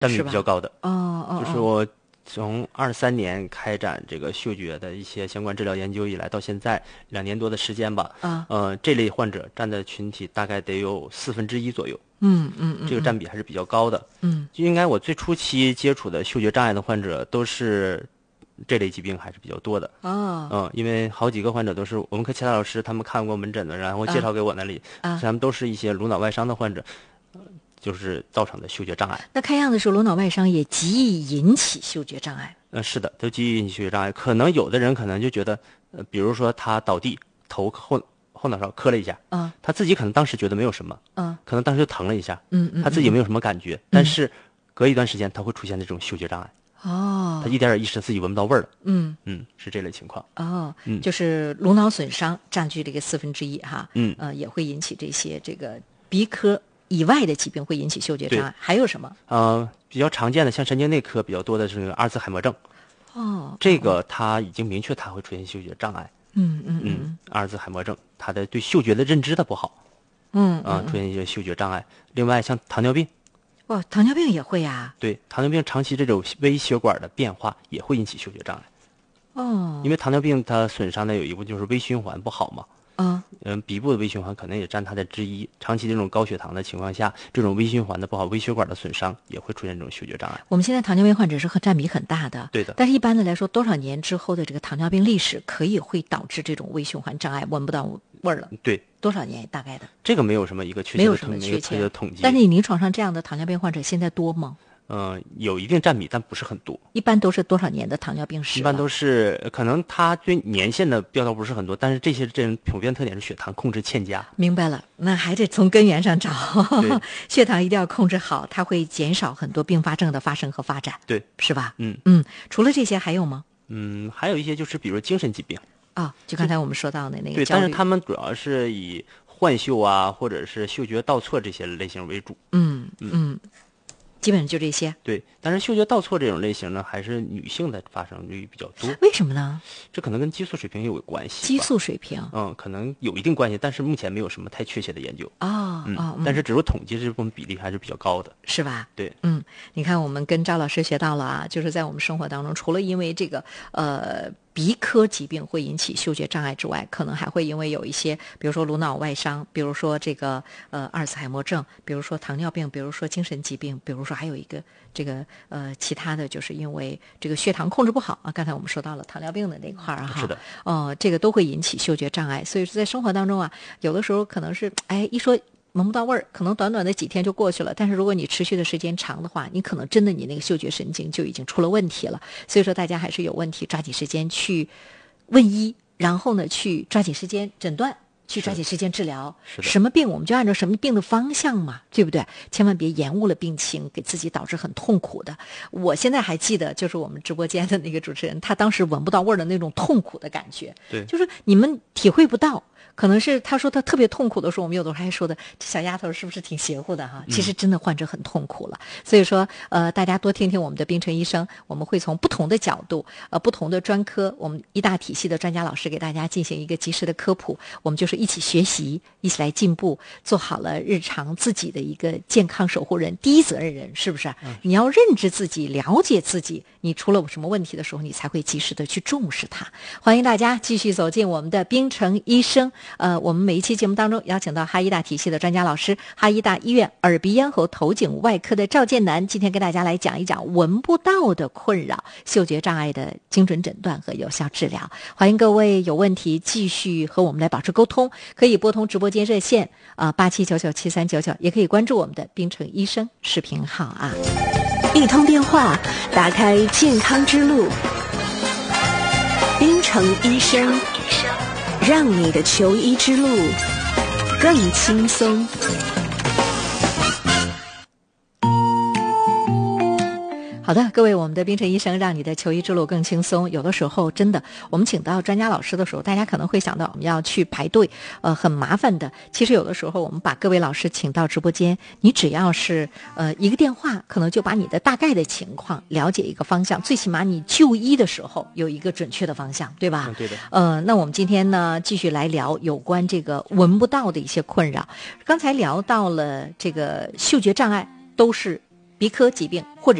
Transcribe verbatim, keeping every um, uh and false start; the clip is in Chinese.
占比比较高的。 哦哦， 就是我从二三年开展这个嗅觉的一些相关治疗研究以来，到现在两年多的时间吧， 啊， 呃，这类患者占的群体大概得有四分之一左右。 嗯嗯嗯， 这个占比还是比较高的。 嗯， 就应该我最初期接触的嗅觉障碍的患者都是这类疾病还是比较多的。 哦， 嗯，因为好几个患者都是我们科其他老师他们看过门诊的，然后介绍给我那里， 啊， 他们都是一些颅脑外伤的患者，呃、就是造成的嗅觉障碍。 那看样子是颅脑外伤也极易引起嗅觉障碍。 呃，是的，都极易引起嗅觉障碍。可能有的人可能就觉得，呃，比如说他倒地，头后后脑勺磕了一下， 嗯， 他自己可能当时觉得没有什么， 嗯， 可能当时就疼了一下， 嗯嗯， 他自己没有什么感觉，嗯、但是隔一段时间他会出现这种嗅觉障碍。 哦， 他一点点意识到自己闻不到味儿了。 嗯嗯，是这类情况。 哦， 嗯， 就是颅脑损伤占据这个四分之一哈。 嗯， 呃，也会引起这些这个鼻科以外的疾病会引起嗅觉障碍。还有什么？ 呃，比较常见的像神经内科比较多的是那个阿尔兹海默症。 哦， 这个他已经明确他会出现嗅觉障碍。 嗯嗯嗯，阿尔兹海默症，他的对嗅觉的认知的不好。 嗯啊、呃，出现一些嗅觉障碍。另外像糖尿病。 哇，糖尿病也会呀、啊？ 对，糖尿病长期这种微血管的变化也会引起嗅觉障碍。 哦， 因为糖尿病它损伤的有一部分就是微循环不好嘛。 嗯， 嗯，鼻部的微循环可能也占它的之一。长期这种高血糖的情况下，这种微循环的不好，微血管的损伤也会出现这种嗅觉障碍。 我们现在糖尿病患者是很占比很大的， 对的。 但是一般的来说，多少年之后的这个糖尿病历史可以会导致这种微循环障碍，闻不到味儿了？ 对， 多少年大概的？ 这个没有什么一个确切的没有什么确切的统计。 但是你临床上这样的糖尿病患者现在多吗？ 嗯、呃，有一定占比，但不是很多。 一般都是多少年的糖尿病史？ 一般都是可能他对年限的标道不是很多，但是这些这种普遍特点是血糖控制欠佳。 明白了，那还得从根源上找。血糖一定要控制好，它会减少很多并发症的发生和发展。 对， 是吧？ 嗯嗯，除了这些还有吗？ 嗯，还有一些就是比如精神疾病啊、哦，就刚才我们说到的那个对，但是他们主要是以幻嗅啊，或者是嗅觉倒错这些类型为主。 嗯嗯。基本上就这些。 对，但是嗅觉倒错这种类型呢，还是女性的发生率比较多。 为什么呢？ 这可能跟激素水平有关系。 激素水平， 嗯，可能有一定关系，但是目前没有什么太确切的研究。 哦， 嗯， 哦嗯、 但是只有统计这部分比例还是比较高的， 是吧？ 对， 嗯，你看我们跟赵老师学到了啊，就是在我们生活当中，除了因为这个呃。鼻科疾病会引起嗅觉障碍之外，可能还会因为有一些，比如说颅脑外伤，比如说这个呃阿尔茨海默症，比如说糖尿病，比如说精神疾病，比如说还有一个这个呃其他的就是因为这个血糖控制不好啊。刚才我们说到了糖尿病的那块儿哈， 是的， 哦、呃，这个都会引起嗅觉障碍。所以说在生活当中啊，有的时候可能是哎一说。闻不到味儿，可能短短的几天就过去了。但是如果你持续的时间长的话，你可能真的你那个嗅觉神经就已经出了问题了。所以说大家还是有问题，抓紧时间去问医，然后呢去抓紧时间诊断，去抓紧时间治疗。什么病我们就按照什么病的方向嘛，对不对？千万别延误了病情，给自己导致很痛苦的。我现在还记得，就是我们直播间的那个主持人，他当时闻不到味儿的那种痛苦的感觉。 对， 就是你们体会不到。可能是他说他特别痛苦的时候，我们有的时候还说的这小丫头是不是挺邪乎的哈？其实真的患者很痛苦了。嗯、所以说，呃，大家多听听我们的冰城医生，我们会从不同的角度，呃，不同的专科，我们医大体系的专家老师给大家进行一个及时的科普。我们就是一起学习，一起来进步，做好了日常自己的一个健康守护人、第一责任人，是不是？嗯、你要认知自己，了解自己，你出了什么问题的时候，你才会及时的去重视它。欢迎大家继续走进我们的冰城医生。呃，我们每一期节目当中邀请到哈医大体系的专家老师，哈医大医院耳鼻咽喉头颈外科的赵建南，今天跟大家来讲一讲闻不到的困扰、嗅觉障碍的精准诊断和有效治疗。欢迎各位有问题继续和我们来保持沟通，可以拨通直播间热线啊八七九九七三九九，也可以关注我们的冰城医生视频号啊。 一通电话打开健康之路，冰城医生。让你的求医之路更轻松。 好的，各位，我们的冰城医生让你的求医之路更轻松。有的时候真的，我们请到专家老师的时候，大家可能会想到我们要去排队，呃，很麻烦的。其实有的时候，我们把各位老师请到直播间，你只要是呃一个电话，可能就把你的大概的情况了解一个方向，最起码你就医的时候有一个准确的方向，对吧？ 嗯、对的。 呃，那我们今天呢，继续来聊有关这个闻不到的一些困扰。刚才聊到了这个嗅觉障碍，都是鼻科疾病或者